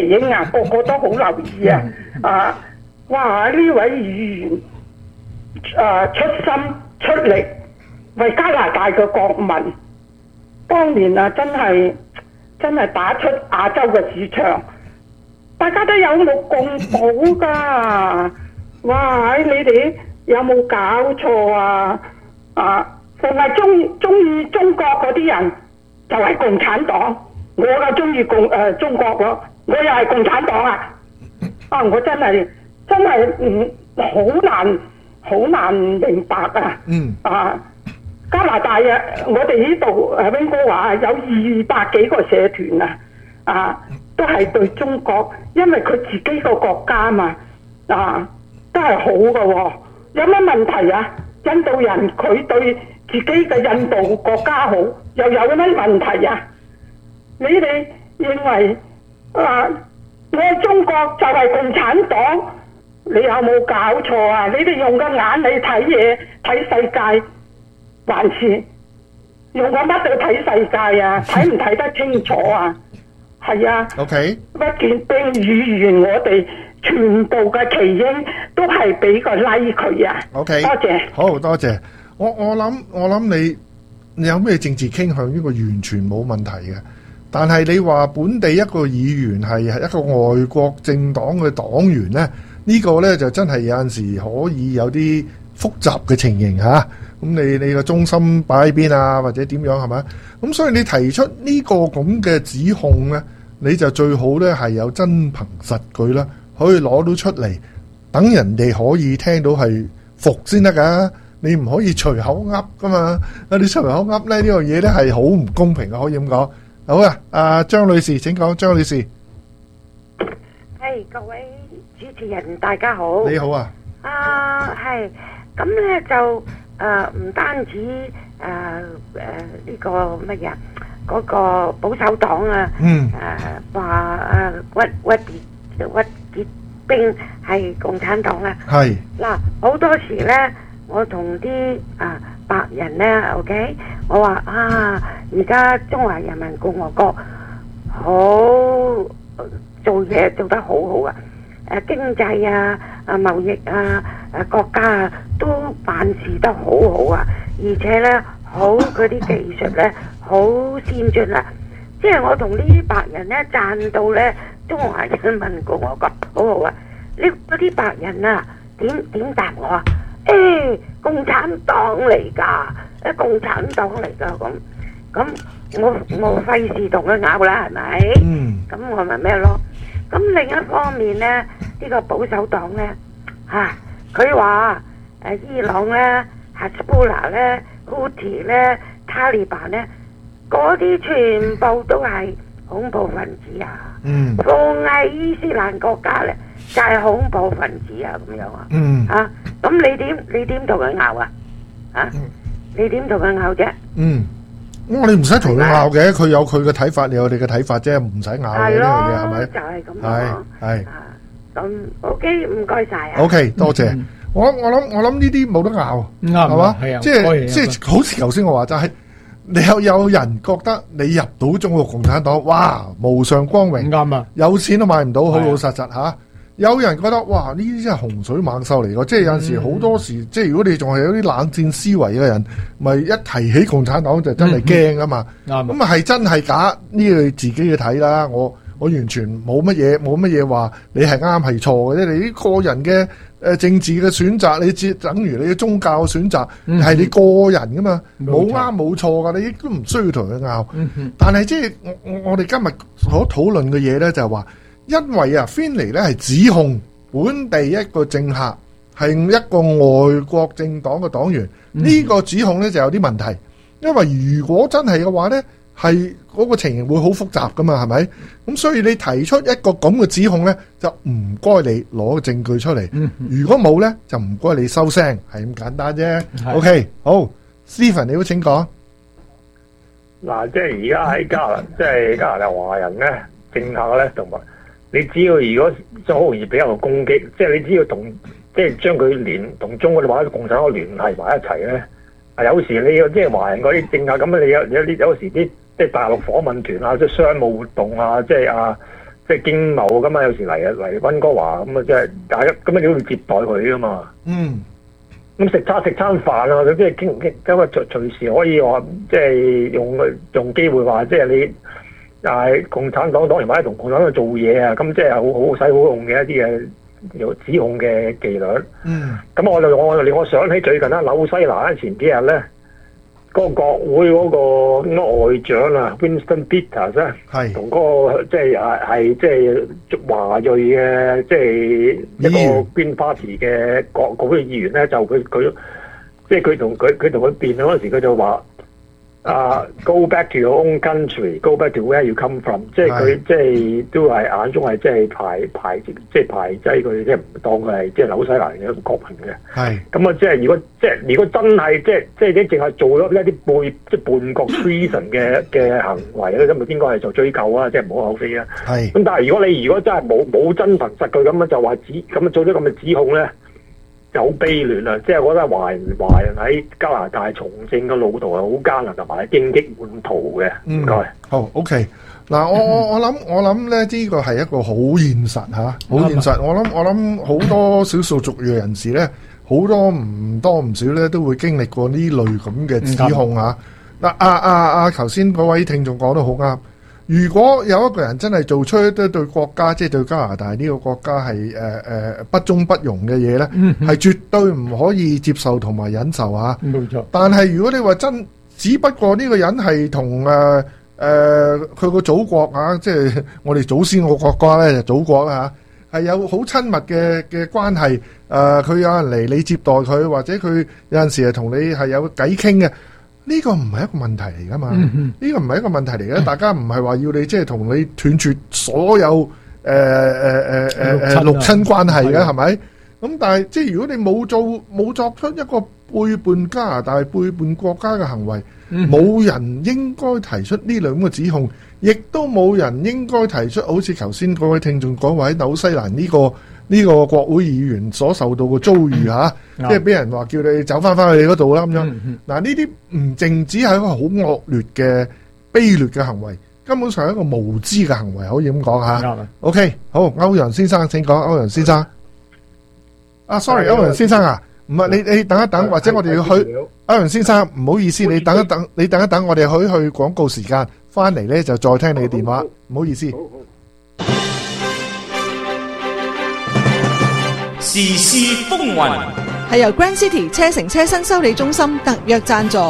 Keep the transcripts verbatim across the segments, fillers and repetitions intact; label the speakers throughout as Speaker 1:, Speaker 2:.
Speaker 1: 奇英啊，個個都好留意啊！啊，哇！呢位議員啊出心出力為加拿大嘅國民，當年啊真係真係打出亞洲嘅市場，大家都有目共睹㗎。哇！你哋有冇搞錯啊？啊，淨係中中意中國嗰啲人就係共產黨，我就中意共誒、呃、中國喎，我又係共產黨啊！啊，我真係真係唔好難好難明白啊！
Speaker 2: 嗯
Speaker 1: 啊，加拿大啊，我哋呢度誒溫哥華有二百幾個社團啊，啊，都係對中國，因為佢自己個國家嘛，啊，都係好嘅喎。有乜問題啊？印度人佢對自己嘅印度國家好，又有乜問題啊？你哋認為啊，我中國就係共產黨，你有冇搞錯啊？你哋用個眼嚟睇嘢睇世界，還是用個乜嚟睇世界啊？睇唔睇得清楚啊？係啊。
Speaker 2: OK。
Speaker 1: 不見兵語言，我哋全部嘅奇英都係俾個 like 佢啊。
Speaker 2: OK。
Speaker 1: 多謝。
Speaker 2: 好多謝。我我諗我諗你你有咩政治傾向呢個完全冇問題嘅。但係你話本地一個議員係一個外國政黨嘅黨員呢，呢、這個呢就真係有陣時可以有啲複雜嘅情形嚇。咁、啊、你你個中心擺喺邊啊，或者點樣係咪？咁所以你提出呢個咁嘅指控呢，你就最好呢係有真憑實據啦，可以攞到出嚟，等人哋可以聽到係服先得㗎。你唔可以隨口噏㗎嘛？你隨口噏呢，呢樣嘢呢係好唔公平嘅，可以咁講。好啊，阿張女士請講，張女士。
Speaker 3: 係各位主持人大家好。
Speaker 2: 你好啊。
Speaker 3: 啊係，咁咧就誒唔單止誒誒呢個乜嘢，嗰個保守黨啊，
Speaker 2: 嗯，
Speaker 3: 誒話誒屈屈傑屈傑兵係共產黨啊。
Speaker 2: 係。
Speaker 3: 嗱好多時咧，我同啲啊白人咧 ，OK， 我話啊，而家中華人民共和國好做嘢做得好好啊！誒經濟啊、啊貿易啊、誒國家啊都辦事得好好啊，而且咧好嗰啲技術咧好先進啊！即係我同呢啲白人咧讚到咧中華人民共和國好好啊！呢嗰啲白人啊點點答我啊？誒、欸，共產黨嚟㗎，誒共產黨嚟㗎咁，咁我我費事同佢拗啦，係咪？
Speaker 2: 嗯。
Speaker 3: 咁我咪咩咯？咁另一方面咧，呢、呢個保守黨咧，嚇佢話誒伊朗咧、哈斯布拉咧、胡提咧、塔利班咧，嗰啲全部都係恐怖分子啊！
Speaker 2: 嗯。
Speaker 3: 逢係伊斯蘭國家咧，就係、係、恐怖分子啊！咁樣啊？
Speaker 2: 嗯。
Speaker 3: 啊！咁你點你點同佢拗啊？啊！你點同佢拗啫？
Speaker 2: 嗯，我你唔使同佢拗嘅，佢有佢嘅睇法，你有你嘅睇法啫，唔使拗嘅呢樣嘢係咪？
Speaker 3: 就係咁
Speaker 2: 係係。
Speaker 3: 咁 OK， 唔該晒啊。
Speaker 2: OK， 多謝。我我諗我諗呢啲冇得拗，係嘛？係啊，即係即係好似頭先我話就係，你有有人覺得你入到中國共產黨，哇，無上光榮，啱啊，有錢都買唔到，好老實實吓。有人覺得哇，呢啲真係洪水猛獸嚟㗎，即係有陣時好多時，嗯、即係如果你仲係有啲冷戰思維嘅人，咪一提起共產黨就真係驚㗎嘛。咁啊係真係假呢？你自己去睇啦。我我完全冇乜嘢冇乜嘢話你係啱係錯嘅啫。你啲個人嘅誒、呃、政治嘅選擇，你只等於你嘅宗教選擇係、嗯、你個人㗎嘛，冇啱冇錯㗎，你都唔需要同佢拗。但係即係我我我哋今日所討論嘅嘢咧，就係話。因為啊 Finlay 咧係指控本地一個政客係一個外國政黨嘅黨員，呢、嗯、個指控咧就有啲問題。因為如果真係嘅話咧，係嗰個情形會好複雜噶嘛，係咪？咁所以你提出一個咁嘅指控咧，就唔該你攞個證據出嚟。嗯、如果冇咧，就唔該你收聲，係咁簡單啫。OK， 好 ，Stephen 你好請講。
Speaker 4: 嗱，即係而家喺加拿，即係加拿大華人咧，政客咧同埋。你只要如果就好容易俾人攻擊，即係你只要同即係將佢連同中國或者共產黨聯繫埋一齊咧，啊有時你即係華人嗰啲政客咁，你有有啲有時啲即係大陸訪問團啊，即係商務活動啊，即係啊，即即係經貿咁啊，有時嚟啊嚟溫哥華咁啊，即係大家咁啊，你都會接待佢噶嘛。
Speaker 2: 嗯。
Speaker 4: 咁食餐食餐飯啊，咁即係傾傾，咁啊隨隨時可以話，即係用用機會話，即係你係共產黨黨員或者同共產黨做嘢啊，咁即係好好使好用嘅一啲嘅有指控嘅伎倆。
Speaker 2: 嗯。
Speaker 4: 咁我就我令我想起最近啦，紐西蘭前幾日咧，嗰、那個國會嗰個外長啊 ，Winston Peters 咧，
Speaker 2: 係
Speaker 4: 同嗰個即係係係即係華裔嘅即係一個 Green Party 嘅國國會議員咧，就佢佢即係佢同佢佢同佢辯論嗰陣時，佢就話啊、uh, ，Go back to your own country，Go back to where you come from， 即係佢即係都係眼中係即係排排即係排擠佢，即係唔當佢係即係紐西蘭嘅一個國民嘅。
Speaker 2: 係
Speaker 4: 咁啊，即係如果即係如果真係即係即係你淨係做咗一啲背即係叛國 treason 嘅嘅行為咧，咁啊應該係做追究啊，即係無可厚非啊。
Speaker 2: 係。咁
Speaker 4: 但係如果你如果真係冇冇真憑實據咁樣就話指咁啊做咗咁嘅指控咧，就好悲戀啊！即係我覺得華人華人喺加拿大從政嘅路途係好艱難同埋荊棘滿途嘅。唔該、嗯。
Speaker 2: 好 OK。嗱，我我我諗我諗咧，呢個係一個好現實嚇，好、啊、現實。我諗我諗好多少數族裔人士咧，好多唔多唔少咧，都會經歷過呢類咁嘅指控嚇。嗱，啊啊啊！頭先嗰位聽眾講得好啱。如果有一個人真係做出一啲對國家，即係對加拿大呢個國家係誒誒不忠不容嘅嘢咧，係、嗯、絕對唔可以接受同埋忍受啊！冇錯。但係如果你話真，只不過呢個人係同誒誒佢個祖國啊，即係我哋祖先個國家咧，就祖國啦嚇，係有好親密嘅嘅關係。誒、呃，佢有人嚟你接待佢，或者佢有陣時係同你係有偈傾嘅。呢、這個唔係一個問題嚟噶嘛？呢、嗯、個唔係一個問題嚟嘅、嗯，大家唔係話要你即係同你斷絕所有誒誒誒誒誒六親關係嘅係咪？咁但係即係如果你冇做冇作出一個背叛加拿大、背叛國家嘅行為，冇、嗯、人應該提出呢兩個指控，亦都冇人應該提出好似頭先嗰位聽眾講話喺紐西蘭呢、這個。呢、這個國會議員所受到嘅遭遇嚇、啊嗯，即係俾人話叫你走翻翻去你嗰度啦咁樣。嗱，呢啲唔淨止係一個好惡劣嘅卑劣嘅行為，根本上係一個無知嘅行為，可以咁講嚇。O K，好，歐陽先生請講，歐陽先生。啊，sorry，歐陽先生啊，唔係你你等一等，或者我哋要去。歐陽先生，唔好意思，你等一等，你等一等，我哋去去廣告時間，翻嚟咧就再聽你嘅電話，唔好意思。
Speaker 5: 時事風雲
Speaker 6: 係由 Grand City 車城車身修理中心特約贊助。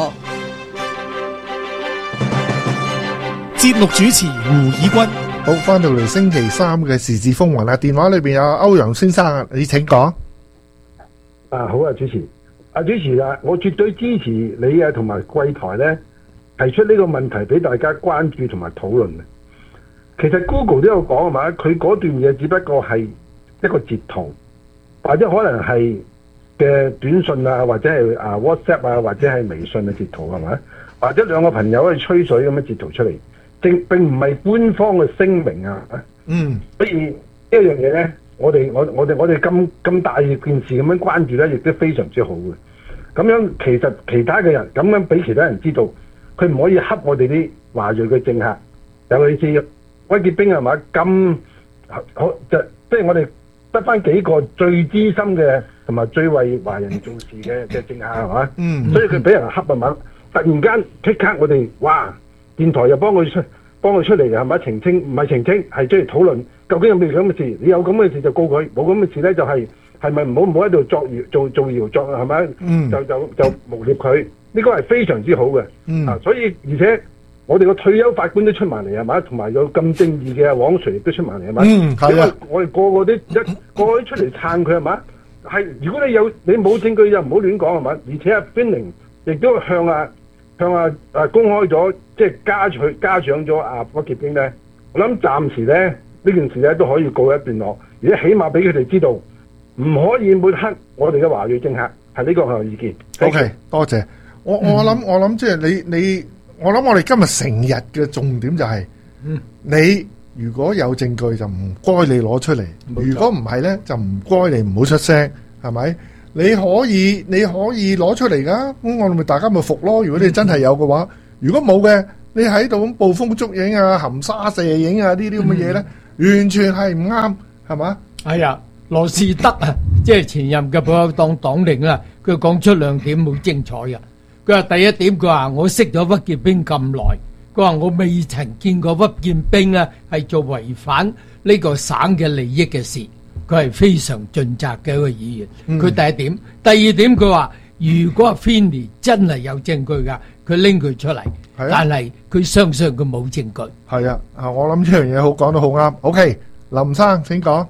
Speaker 5: 節目主持胡以軍。
Speaker 2: 好，翻到嚟星期三嘅時事風雲啦，電話裏邊有歐陽先生，你請講。
Speaker 7: 啊，好啊，主持，啊主持啊，我絕對支持你啊，同埋貴台咧提出呢個問題俾大家關注同埋討論啊。其實 Google 都有講啊嘛，佢嗰段嘢只不過係一個截圖。或者可能係嘅短信啊，或者係啊 WhatsApp 啊，或者係微信嘅截圖係咪？或者兩個朋友去吹水咁樣截圖出嚟，正並唔係官方嘅聲明啊。
Speaker 2: 嗯，
Speaker 7: 所以呢一樣嘢咧，我哋我我哋我哋咁咁大件事咁樣關注咧，亦都非常之好嘅。咁樣其實其他嘅人咁樣俾其他人知道，佢唔可以恰我哋啲華裔嘅政客，尤其是威傑兵係咪？咁好就即係我哋。得翻幾個最資深嘅同埋最為華人做事嘅嘅政客係嘛？嗯，所以佢俾人恰啊嘛！突然間即刻我哋哇，電台又幫佢出幫佢出嚟係咪澄清？唔係澄清，係即係討論究竟有冇咁嘅事？你有咁嘅事就告佢，冇咁嘅事咧就係係咪唔好唔好喺度作謠做造謠作係咪？嗯，就就就誣衊佢，呢個係非常之好嘅。嗯，啊，所以而且。我哋個退休法官都出埋嚟係嘛，同埋有咁正義嘅黃 Sir 亦都出埋嚟係嘛。嗯，係啊。我哋個個都一個個都出嚟撐佢係嘛。係如果你有你冇證據就唔好亂講係嘛。而且阿 Finning 亦都向啊向啊啊公開咗，即係加佢加獎咗阿屈傑兵咧。我諗暫時咧呢件事咧都可以告一段落，而且起碼俾佢哋知道唔可以抹黑我哋嘅華裔政客，係呢個係意見。
Speaker 2: O、okay, K， 多謝。我我諗我諗即係你你。你我諗我哋今日成日嘅重點就係、是嗯，你如果有證據就唔該你攞出嚟，如果唔係咧就唔該你唔好出聲，係咪？你可以你可以攞出嚟噶，咁我哋咪大家咪服咯。如果你真係有嘅話，如果冇嘅，你喺度咁捕風捉影啊、含沙射影啊呢啲咁嘅嘢咧， 完全係唔啱，係嘛？
Speaker 8: 係啊，羅士德啊，即係前任嘅保守黨黨領啦，佢講出兩點好精彩嘅。佢話第一點，佢話我識咗屈建兵咁耐，佢話我未曾見過屈建兵啊係做違反呢個省嘅利益嘅事，佢係非常盡責嘅一個議員。佢、嗯、第一點，第二點佢話如果 Finley 真係有證據㗎，佢拎佢出嚟，啊、但係佢相信佢冇證據。
Speaker 2: 係啊，啊我諗呢樣嘢好講得好啱。OK， 林生請講。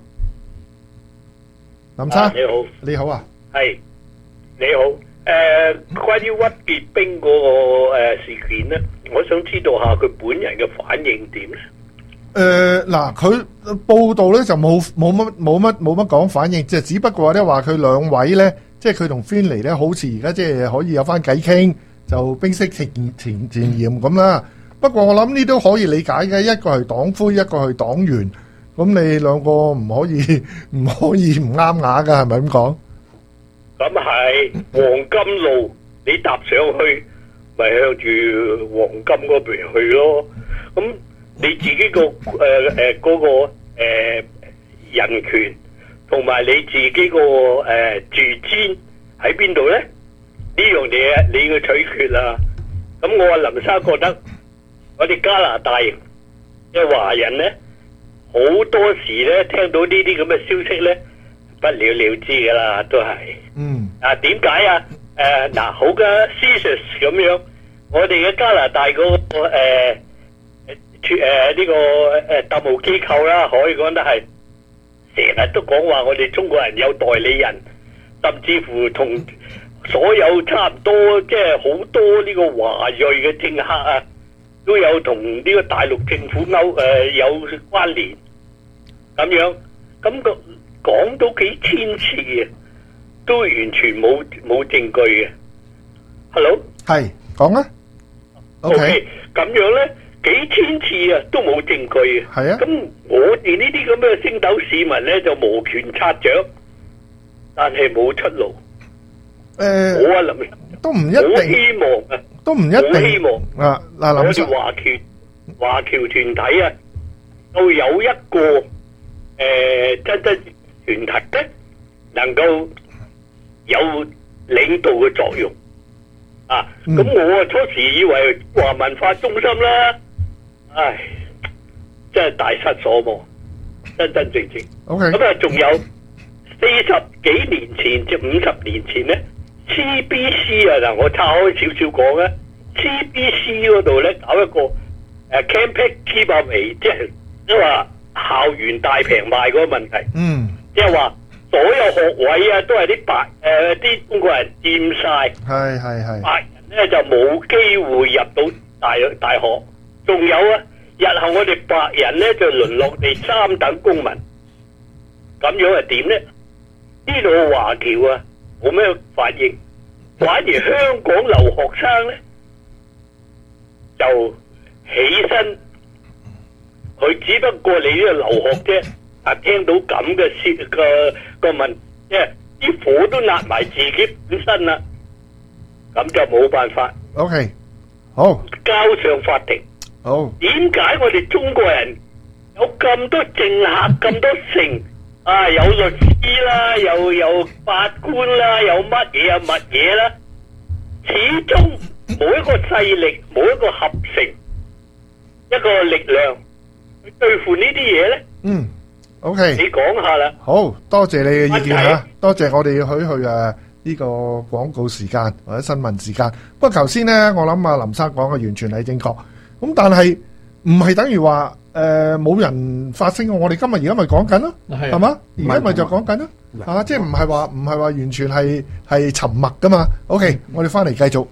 Speaker 2: 林生、啊、
Speaker 9: 你好，
Speaker 2: 你好啊，
Speaker 9: 係你好。誒、呃，關於屈傑兵嗰、那個誒、呃、事件咧，我想知道下佢本人嘅反應點咧。
Speaker 2: 誒，嗱，佢報道咧就冇冇乜冇乜冇乜講反應，即係只不過咧話佢兩位咧，即係佢同 Finley 咧，好似而家即係可以有翻偈傾，就冰釋前前前嫌咁啦。不過我諗呢都可以理解嘅，一個係黨魁，一個係黨員，咁你兩個唔可以唔可以唔啱牙噶，係咪咁講？
Speaker 9: 咁係黃金路，你搭上去咪向住黃金嗰邊去咯。咁你自己個誒誒嗰個誒、呃、人權同埋你自己個誒、呃、自尊喺邊度咧？呢樣嘢你要取決啦。咁我話林生覺得我哋加拿大嘅華人咧，好多時咧聽到呢啲咁嘅消息咧，不了了之噶啦，都係。嗯。啊，點解啊？誒，嗱，好嘅 C S I S 咁樣，我哋嘅加拿大嗰、那個誒誒呢個誒特務機構啦，可以講得係成日都講話我哋中國人有代理人，甚至乎同所有差唔多，即係好多呢個華裔嘅政客啊，都有同呢個大陸政府勾誒、呃、有關聯咁樣，咁個講到幾千次嘅，都完全冇冇證據嘅。Hello， 係
Speaker 2: 講啊。
Speaker 9: OK，咁樣咧幾千次啊，都冇證據嘅。係啊。咁我哋呢啲咁嘅星斗市民咧，就無權擦掌，但係冇出路。誒、呃，我啊林
Speaker 2: 都唔一定，
Speaker 9: 希望啊，
Speaker 2: 都唔一定。
Speaker 9: 希望
Speaker 2: 啊，嗱，林生，
Speaker 9: 我哋華僑華僑團體啊，都有一個誒、呃、真真團體咧，能夠有領導嘅作用啊。咁、嗯、我啊初時以為華文化中心啦，唉，真係大失所望，真真正正。OK，咁啊，仲有四十幾年前至五十年前咧。C B C 啊，嗱，我岔開少少講咧 ，C B C 嗰度咧搞一個誒 campaign giveaway，即係即係話校園大平賣嗰個問題。嗯，即係話所有學位啊都係啲白誒啲、呃、中國人佔晒，係係係，白人咧就冇機會入到大大學。仲有啊，日後我哋白人咧就淪落地三等公民，咁樣係點咧？呢度華僑啊！冇咩反應，反而香港留學生咧就起身，佢只不過你呢個留學啫，啊聽到咁嘅事個個問，即係啲火都壓埋自己本身啦，咁就冇辦法。OK， 好，交上法庭。好，點解我哋中國人有咁多政客咁多成？啊，有律師啦，又有法官啦，有乜嘢啊乜嘢啦，始終冇一個勢力，冇一個合成一個力量去對付呢啲嘢咧。嗯 ，OK，你講下啦。好多謝你嘅意見吓，多謝我哋要許去誒呢個廣告時間或者新聞時間。不過頭先咧，我諗阿林生講嘅完全係正確。咁但係唔係等於話。誒，冇人發聲，我哋今日而家咪講緊咯，係嘛？而家咪就講緊咯，啊，即係唔係話唔係話完全係係沉默噶嘛 ？OK，我哋翻嚟繼續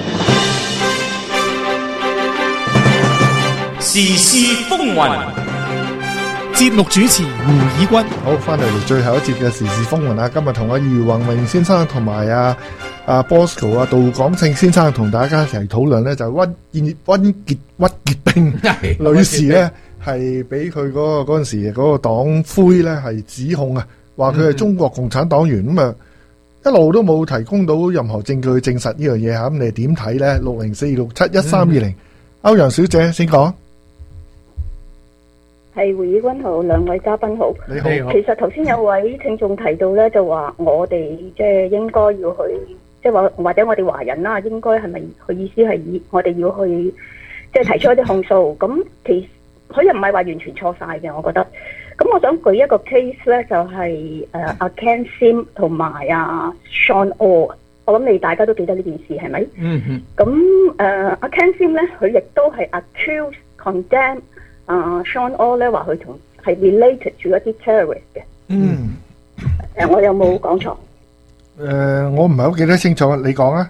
Speaker 5: 時事風雲，節目主持胡以軍。
Speaker 2: 好，翻嚟嚟最後一節嘅時事風雲啊！今日同阿余宏榮先生同埋阿阿 Bosco 啊杜廣勝先生同大家一齊討論咧，就溫溫傑屈傑兵女士咧。係俾佢嗰個嗰陣時嗰個黨魁咧係指控啊，話佢係中國共產黨員咁啊，一路都冇提供到任何證據去證實呢樣嘢吓，咁你點睇咧？六零四六七一三二零，歐陽小姐先講。
Speaker 10: 係胡以君好，兩位嘉賓好。
Speaker 2: 你好。
Speaker 10: 其實頭先有位聽眾提到咧，就話我哋即係應該要去，即係話或者我哋華人啦，應該係咪佢意思係以我哋要去即係提出一啲控訴？咁其實佢又唔係話完全錯晒嘅，我覺得。咁我想舉一個 case 咧，就係誒阿 Ken Sim 同埋阿 Sean O。我諗你大家都記得呢件事係咪？嗯哼。咁誒阿 Ken Sim 咧，佢亦都係 accuse condemn 啊 Sean O 咧話佢同係 related to 一啲 terrorist 嘅。嗯。誒，我有冇講錯？
Speaker 2: 誒，我唔係好記得清楚，你講啊。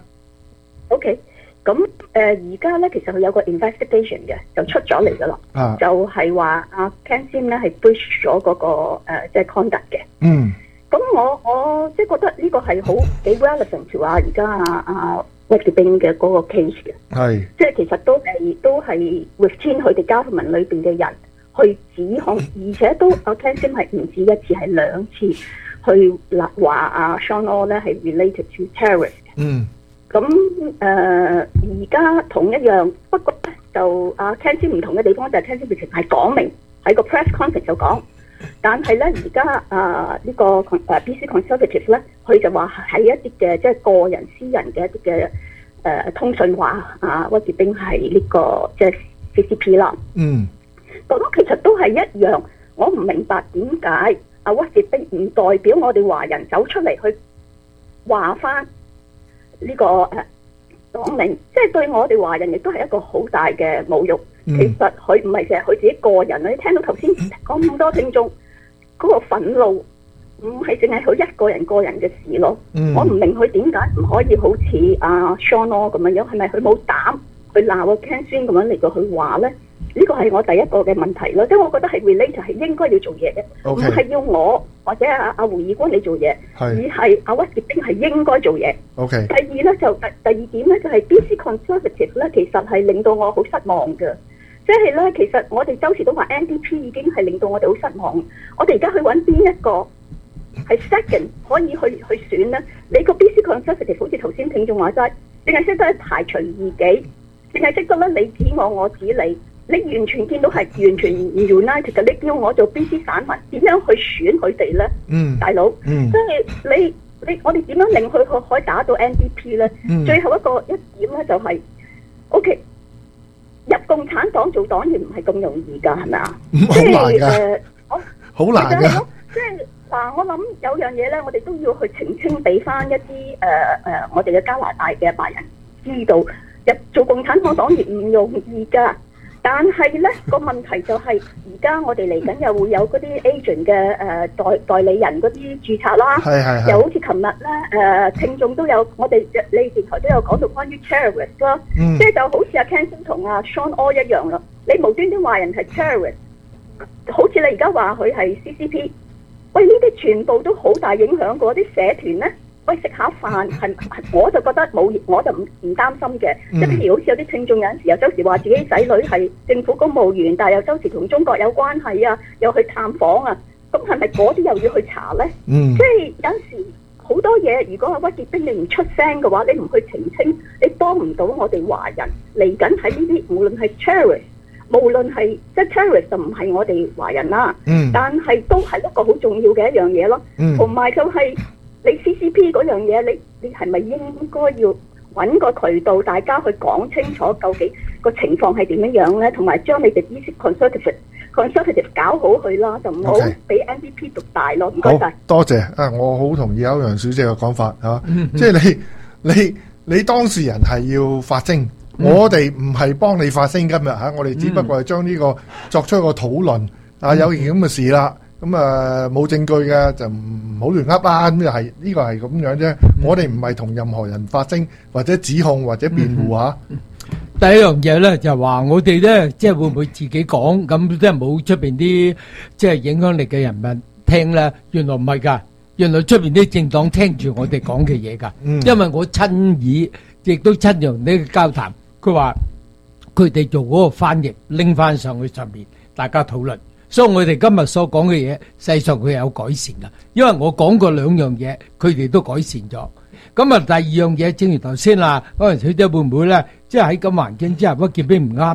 Speaker 10: OK。咁誒而家咧，其實佢有個 investigation 嘅，就出咗嚟噶啦。啊。就係話阿 Ken Sim 咧係 breach 咗嗰個誒即係 conduct 嘅。嗯。咁我我即係覺得呢個係好幾 relevant to 啊而家啊啊屈傑冰嘅嗰個 case 嘅。係。即係其實都係都係 within 佢哋 government 裏邊嘅人去指控，而且都阿 Ken Sim 係唔止一次，係兩次去嗱話阿 Sean O 咧係 related to terrorist 嘅。嗯。咁誒而家同一樣，不過咧就阿 Ken Sim 唔同嘅地方就係 Ken Sim 直情係講明喺個 press conference 就講，但係咧而家啊呢個誒 B C Conservative 咧，佢就話喺一啲嘅即係個人私人嘅一啲嘅誒通訊話啊屈傑冰係呢個即係 C C P 啦。嗯。咁其實都係一樣，我唔明白點解阿屈傑冰唔代表我哋華人走出嚟去話翻。呢、這個誒講明，即係對我哋華人亦都係一個好大嘅侮辱。嗯、其實佢唔係淨係佢自己個人，你聽到頭先講咁多聽眾嗰、那個憤怒，唔係淨係佢一個人個人嘅事咯。嗯、我唔明佢點解唔可以好似阿 Sean O 咁樣樣，係咪佢冇膽去鬧個 Ken Sim 咁樣嚟到去話咧？呢個係我第一個嘅問題咯，即係我覺得係 relate 係應該要做嘢嘅，唔係 Okay. 要我或者阿阿胡以君你做嘢，是而係阿屈傑冰係應該做嘢。Okay. 第二咧就第第二點咧就係、是、B C Conservative 咧，其實係令到我好失望嘅，即係咧其實我哋周時都話 N D P 已經係令到我哋好失望，我哋而家去揾邊一個係 second 可以去去選咧？你個 B C Conservative 好似頭先聽眾話齋，淨係識得排除異己，淨係識得咧你指我我指你。你完全見到係完全唔 united 嘅，你叫我做 B C 散民，點樣去選佢哋咧？嗯，大佬，嗯，即係你你我哋點樣令佢可可以打到 N D P 咧？嗯、最後一個一點咧就係、是、，OK， 入共產黨做黨員唔係咁容易㗎，係咪啊？
Speaker 2: 好難㗎，
Speaker 10: 誒，我
Speaker 2: 好難㗎。
Speaker 10: 即係嗱，我諗有樣嘢咧，我哋都要去澄清俾翻一啲誒誒，我哋嘅加拿大嘅白人知道，入做共產黨黨員唔容易㗎。但係咧個問題就係而家我哋嚟緊又會有嗰啲 agent 嘅誒代代理人嗰啲註冊啦，係係係又好似琴日咧誒聽眾都有，我哋你電台都有講到關於 terrorist 啦，嗯、即係就好似阿 Ken Sim 同阿 Sean O 一樣啦，你無端端話人係 terrorist， 好似你而家話佢係 C C P， 喂呢啲全部都好大影響過啲社團咧。喂，食下飯係，我就覺得冇，我就唔唔擔心嘅。即係譬如好似有啲聽眾有陣時又周時話自己仔女係政府公務員，但係又周時同中國有關係啊，又去探訪啊，咁係咪嗰啲又要去查咧？嗯，即係有陣時好多嘢，如果阿屈傑冰你唔出聲嘅話，你唔去澄清，你幫唔到我哋華人嚟緊喺呢啲，無論係 terrorist， 無論係即係 terrorist 就唔係我哋華人啦。嗯，但係都係一個好重要嘅一樣嘢咯。嗯，同埋就係、是。你 C C P 嗰樣嘢，你你係咪應該要揾個渠道，大家去講清楚究竟個情況係點樣樣咧？同埋將你哋 B C Conservative Conservative 搞好佢啦，就唔好俾 N D P 獨大咯。唔該晒，多謝啊！我好同意歐陽小姐嘅講法嚇，嗯嗯、即係你你你當事人係要發聲，嗯、我哋唔係幫你發聲今日嚇，我哋只不過係將呢個作出一個討論、嗯、啊，有件咁嘅事啦。咁啊冇證據嘅就唔好亂噏啦，咁又係呢個係咁樣啫。嗯、我哋唔係同任何人發聲或者指控或者辯護嚇。嗯、
Speaker 8: 第一樣嘢咧就係話我哋咧即係會唔會自己講咁，即係冇出邊啲即係影響力嘅人物聽咧？原來唔係㗎，原來出邊啲政黨聽住我哋講嘅嘢㗎。嗯、因為我親耳亦都親用呢個交談，佢話佢哋做嗰個翻譯拎翻上去上面，大家討論。所以我哋今日所講嘅嘢，實際上佢有改善噶，因為我講過兩樣嘢，佢哋都改善咗。咁啊，第二樣嘢，正如頭先啦，可能小姐會唔會咧，即係喺咁環境之下，屈傑冰唔啱咧？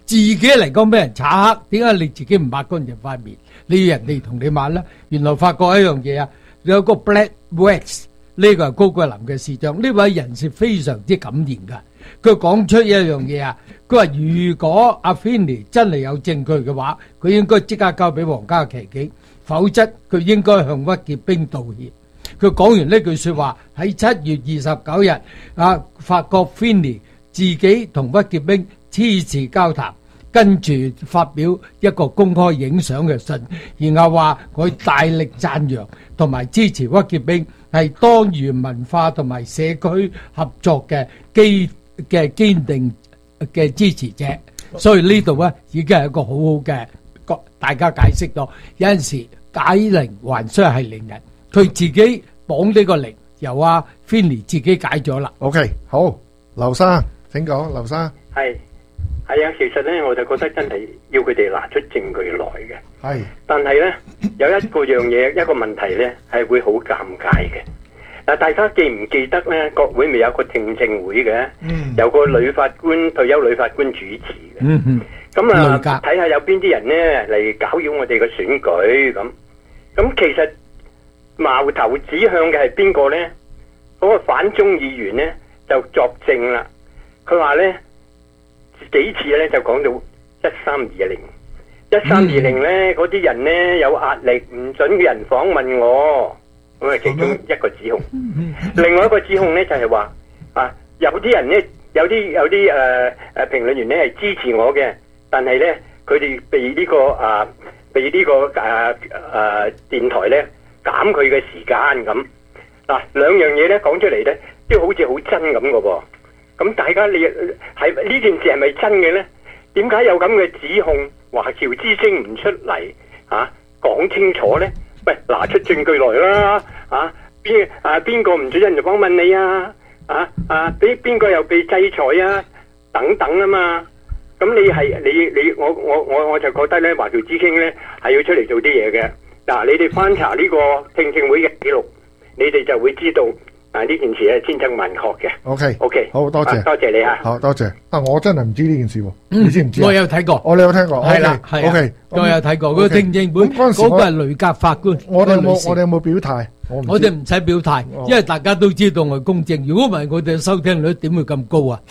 Speaker 8: 自己嚟講俾人擦黑，點解你自己唔抹乾淨塊面？你要人哋同你抹啦。原來發覺一樣嘢啊，有個 Black Wax 呢個係高桂林嘅市長，呢位人士非常之敢言噶。佢講出一樣嘢啊，佢話如果阿 Finley 真係有證據嘅話，佢應該即刻交俾皇家騎警，否則佢應該向屈傑兵道歉。佢講完呢句說話喺七月二十九日，啊，發覺 Finley 自己同屈傑兵黐詞交談，跟住發表一個公開影相嘅信，然後話佢大力讚揚同埋支持屈傑兵係多元文化同埋社區合作嘅基嘅堅定嘅支持者。所以呢度咧已經係一個好好嘅，大家解釋咗。有陣時解鈴還須係鈴人，佢自己綁呢個鈴，由阿 Finley 自己解咗啦。
Speaker 2: OK， 好，劉生請講，劉生。
Speaker 11: 係係啊，其實咧我就覺得真係要佢哋拿出證據來嘅。
Speaker 2: 係，但
Speaker 11: 係咧有一個樣嘢，一個問題咧係會好尷尬嘅。嗱，大家記唔記得咧？國會咪有個聽證會嘅，嗯、有個女法官退休女法官主持嘅。嗯嗯。咁啊，睇下有邊啲人咧嚟搞擾我哋嘅選舉咁。咁其實矛頭指向嘅係邊個咧？嗰、嗰個反中議員咧就作證啦。佢話咧幾次咧就講到一三二零，一三二零咧嗰啲人咧有壓力，唔准嘅人訪問我。咁啊，其中一個指控，另外一個指控咧就係話啊，有啲人咧，有啲有啲誒誒評論員咧係支持我嘅，但係咧佢哋被呢、這個啊被、這個啊啊、電呢個誒誒電台咧減佢嘅時間咁。嗱、啊、兩樣嘢咧講出嚟咧，都好似好真咁嘅噃。咁大家你係呢件事係咪真嘅咧？點解有咁嘅指控？華僑之聲唔出嚟啊講清楚咧？喂，拿出證據來啦！啊，邊啊邊個唔准人嚟訪問你啊？啊啊，俾邊個又被制裁啊？等等啊嘛！咁你係你你我我我我就覺得咧，華僑之聲咧係要出嚟做啲嘢嘅。嗱、啊，你哋翻查呢個聽證會嘅記錄，你哋就會知道啊呢件事係千真萬確嘅。
Speaker 2: OK
Speaker 11: OK，
Speaker 2: 好多謝、
Speaker 11: 啊、多謝你啊！
Speaker 2: 好多謝啊！我真係唔知呢件事喎，
Speaker 8: 嗯、
Speaker 2: 你知唔知？
Speaker 8: 我有睇過，
Speaker 2: 我你有聽過，係啦，
Speaker 8: 係
Speaker 2: OK，
Speaker 8: 我有睇過嗰個聽證會，嗰個係雷格法官。
Speaker 2: 我哋有冇我哋有冇表態？
Speaker 8: 我哋唔使表態，因為大家都知道我係公正。如果唔係，我哋收聽率點會咁高啊？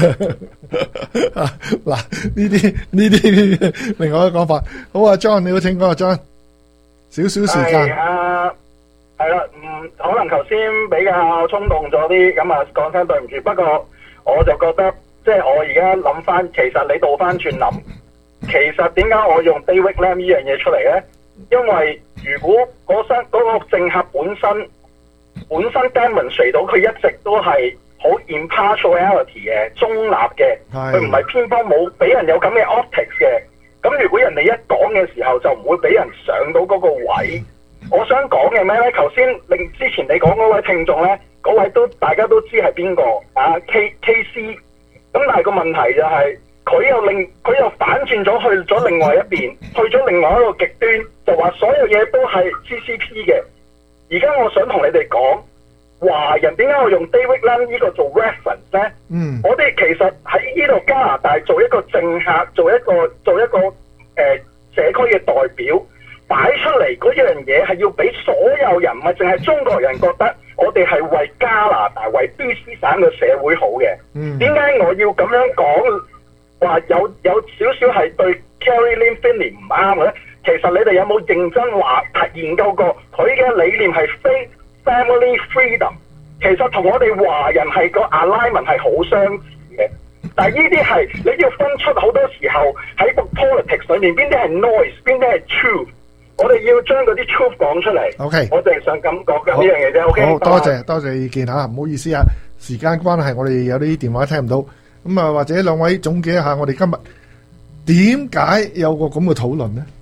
Speaker 2: 嗱，呢啲呢啲另外一個講法。好啊 ，John， 你好，請講啊 ，John。少少時間。
Speaker 12: 係啊，係啦，嗯，可能頭先比較衝動咗啲，咁啊講聲對唔住。不過我就覺得，即係我而家諗翻，其實你倒翻轉諗，其實點解我用 David Lam 呢樣嘢出嚟咧？因為如果嗰身嗰個政客本身本身 demonstrate 到佢一直都係好 impartiality 嘅中立嘅，佢唔係偏幫，冇俾人有咁嘅 optics 嘅。咁如果人哋一講嘅時候就唔會俾人上到嗰個位。我想講嘅咩咧？頭先令之前你講嗰位聽眾咧，嗰位都大家都知係邊個啊 K K C。咁但係個問題就係、是。佢又令佢又反轉咗去咗另外一邊，去咗另外一個極端，就話所有嘢都係 C C P 嘅。而家我想同你哋講，華人點解我用 David Lam 呢個做 reference 咧？嗯，我哋其實喺呢度加拿大做一個政客，做一個做一個誒、呃、社區嘅代表，擺出嚟嗰樣嘢係要俾所有人，唔係淨係中國人覺得我哋係為加拿大、為 B C 省嘅社會好嘅。嗯，點解我要咁樣講？話有有少少係對 Carrie Lam Finley 唔啱嘅咧，其實你哋有冇認真話研究過佢嘅理念係 faith family freedom？其實同我哋華人係個 alignment 係好相似嘅，但係呢啲係你要分出好多時候喺個 politics 裏面邊啲係 noise， 邊啲係 truth， 我哋要將嗰啲 truth 講出嚟。OK， 我淨係想咁講緊呢樣嘢啫。OK，
Speaker 2: 好多謝多謝意見嚇，唔好意思啊，時間關係，我哋有啲電話聽唔到。咁啊，或者兩位總結一下，我哋今日點解有個咁嘅討論呢？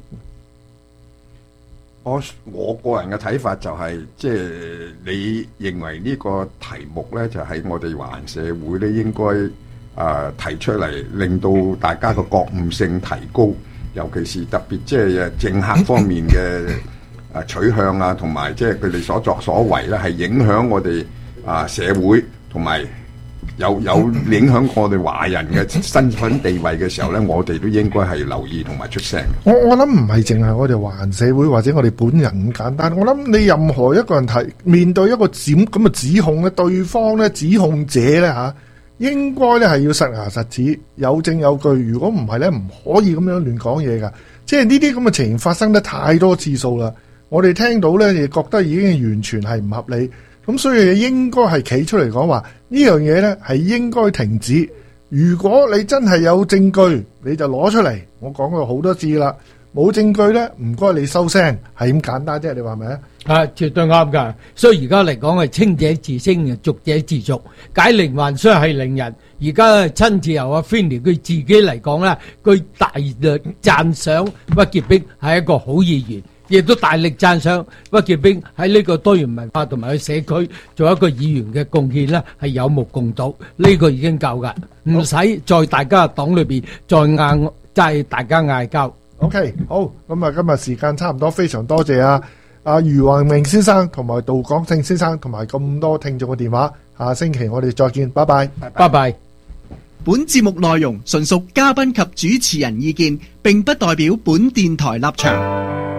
Speaker 13: 我我個人嘅睇法就係、是，即係你認為呢個題目咧，就喺我哋華人社會咧，應該啊提出嚟，令到大家嘅覺悟性提高，尤其是特別即係政客方面嘅啊取向啊，同埋即係佢哋所作所為咧，係影響我哋啊社會同埋。 有有影響我哋華人嘅身份地位嘅時候咧，我哋都應該係留意同埋出聲。
Speaker 2: 我我諗唔係淨係我哋華人社會或者我哋本人咁簡單，我諗你任何一個人提面對一個指咁嘅指控咧，對方咧指控者咧嚇，應該咧係要實牙實齒，有證有據。如果唔係咧，唔可以咁樣亂講嘢㗎。即係呢啲咁嘅情形發生得太多次數啦，我哋聽到咧亦覺得已經完全係唔合理。咁所以應該係企出嚟講話呢樣嘢咧係應該停止。如果你真係有證據，你就攞出嚟。我講過好多次啦，冇證據咧，唔該你收聲，係咁簡單啫。你話係咪啊？
Speaker 8: 啊，絕對啱㗎。所以而家嚟講係清者自清，濁者自濁，解鈴還須繫鈴人。而家親自由阿 Finley 佢自己嚟講咧，佢大力讚賞屈傑兵係一個好議員。亦都大力讚賞屈傑兵喺呢個多元文化同埋喺社區做一個議員嘅貢獻咧，係有目共睹。呢、這個已經夠噶，唔使在大家黨裏邊再嗌，即係大家嗌交。
Speaker 2: OK， 好，咁啊，今日時間差唔多，非常多謝啊阿余宏明先生同埋杜廣正先生同埋咁多聽眾嘅電話。下星期我哋再見，拜拜，
Speaker 8: 拜拜。
Speaker 5: 本節目內容純屬嘉賓及主持人意見，並不代表本電台立場。